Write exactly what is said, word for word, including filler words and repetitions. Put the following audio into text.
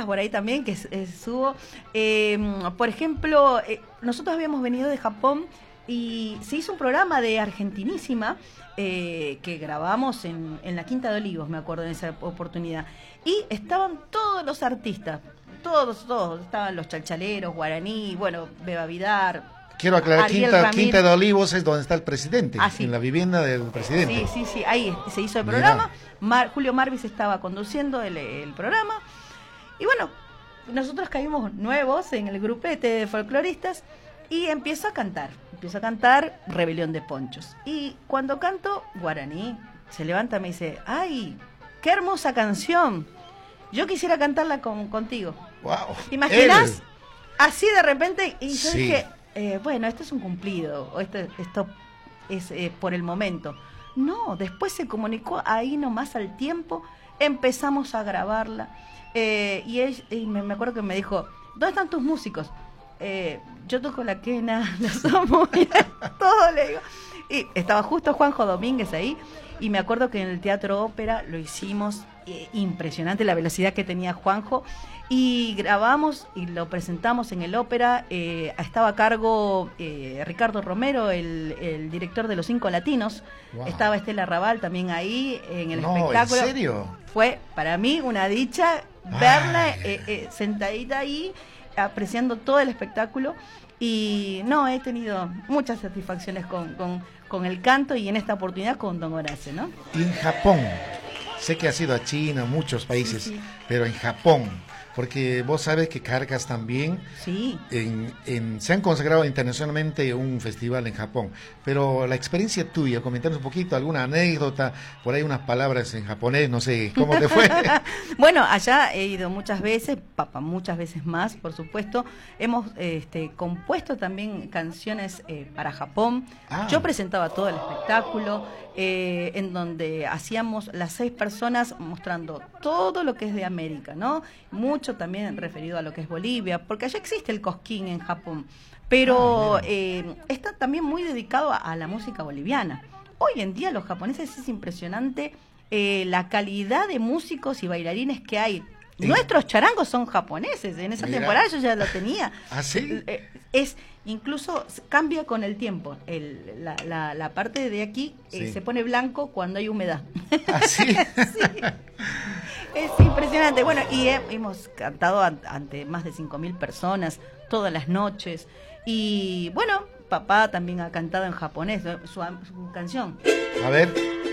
cositas por ahí también que eh, subo. Eh, por ejemplo, eh, nosotros habíamos venido de Japón y se hizo un programa de Argentinísima eh, que grabamos en, en la Quinta de Olivos, me acuerdo, en esa oportunidad. Y estaban todos los artistas, todos, todos. Estaban los chalchaleros, Guaraní, bueno, Beba Vidar. Quiero aclarar, Quinta, Quinta de Olivos es donde está el presidente, ah, sí. en la vivienda del presidente. Sí, sí, sí, ahí se hizo el programa. Mar, Julio Marvis estaba conduciendo el, el programa. Y bueno, nosotros caímos nuevos en el grupete de folcloristas y empiezo a cantar. Empiezo a cantar Rebelión de Ponchos. Y cuando canto Guaraní, se levanta y me dice, ¡ay, qué hermosa canción! Yo quisiera cantarla con, contigo. Wow. ¿Te imaginas? Él. Así de repente, y yo sí. dije... Eh, bueno, esto es un cumplido, o esto, esto es eh, por el momento. No, después se comunicó ahí nomás al tiempo, empezamos a grabarla, eh, y, él, y me, me acuerdo que me dijo, ¿dónde están tus músicos? Eh, yo toco la quena, la somos, todo le digo. Y estaba justo Juanjo Domínguez ahí, y me acuerdo que en el Teatro Ópera lo hicimos, eh, impresionante la velocidad que tenía Juanjo, y grabamos y lo presentamos en el ópera. Eh, estaba a cargo eh, Ricardo Romero, el, el director de Los Cinco Latinos. Wow. Estaba Estela Raval también ahí en el no, espectáculo. ¿En serio? Fue para mí una dicha verla eh, eh, sentadita ahí apreciando todo el espectáculo. Y no, he tenido muchas satisfacciones con, con, con el canto y en esta oportunidad con Don Horace, ¿no? Y en Japón, sé que has ido a China, muchos países, sí, sí. pero en Japón, porque vos sabes que cargas también, sí. en, en, se han consagrado internacionalmente un festival en Japón, pero la experiencia tuya, comentanos un poquito, alguna anécdota, por ahí unas palabras en japonés, no sé, ¿cómo te fue? Bueno, allá he ido muchas veces, papá, muchas veces más, por supuesto, hemos este, compuesto también canciones eh, para Japón, ah. Yo presentaba todo el espectáculo, eh, en donde hacíamos las seis personas mostrando todo lo que es de América, ¿no? Mucho también referido a lo que es Bolivia, porque allá existe el cosquín en Japón, pero ah, eh, está también muy dedicado a, a la música boliviana. Hoy en día los japoneses es impresionante eh, la calidad de músicos y bailarines que hay. ¿Sí? Nuestros charangos son japoneses, en esa Mira. temporada yo ya lo tenía. ¿Ah, sí? Eh, es, incluso cambia con el tiempo, el, la, la, la parte de aquí eh, sí. se pone blanco cuando hay humedad. ¿Ah, sí? Sí. Es impresionante. Bueno, y he, hemos cantado ante más de cinco mil personas todas las noches. Y bueno, papá también ha cantado en japonés su, su canción. A ver.